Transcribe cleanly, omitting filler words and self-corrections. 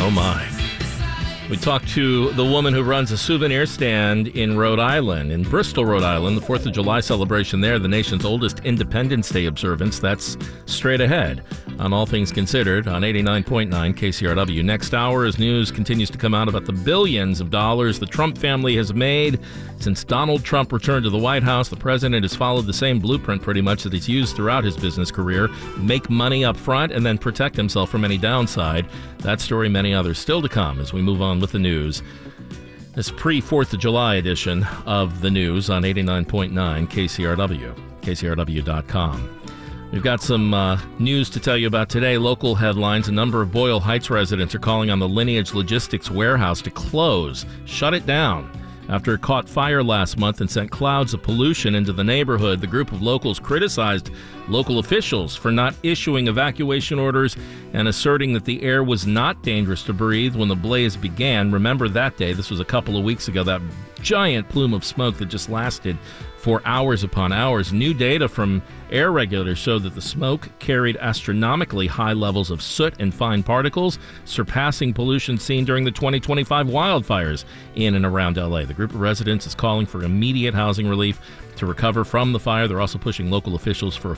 Oh, my. We talked to the woman who runs a souvenir stand in Rhode Island, in Bristol, Rhode Island. The 4th of July celebration there, the nation's oldest Independence Day observance. That's straight ahead on All Things Considered on 89.9 KCRW. Next hour, as news continues to come out about the billions of dollars the Trump family has made since Donald Trump returned to the White House. The president has followed the same blueprint pretty much that he's used throughout his business career. Make money up front and then protect himself from any downside. That story, many others still to come as we move on with the news. This pre-4th of July edition of the news on 89.9 KCRW, KCRW.com. We've got some news to tell you about today. Local headlines. A number of Boyle Heights residents are calling on the Lineage Logistics warehouse to close, shut it down, after it caught fire last month and sent clouds of pollution into the neighborhood. The group of locals criticized local officials for not issuing evacuation orders and asserting that the air was not dangerous to breathe when the blaze began. Remember that day, this was a couple of weeks ago, that giant plume of smoke that just lasted for hours upon hours. New data from air regulators showed that the smoke carried astronomically high levels of soot and fine particles, surpassing pollution seen during the 2025 wildfires in and around LA. The group of residents is calling for immediate housing relief to recover from the fire. They're also pushing local officials for a